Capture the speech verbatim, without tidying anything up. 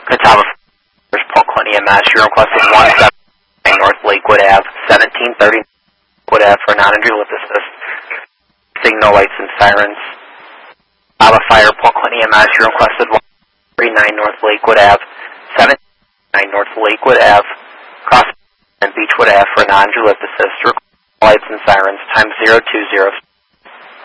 Catawba Polk County M S, you're requesting one seventy-nine North Lakewood Ave, seventeen thirty Lakewood Ave for non-injury lift assist. Signal lights and sirens. Catawba Fire Polk County M S, you're requested one thirty-nine North Lakewood Ave, seventeen thirty-nine North Lakewood Ave, cross and Beechwood Ave for non-injury lift assist. Lights and sirens, time zero two zero.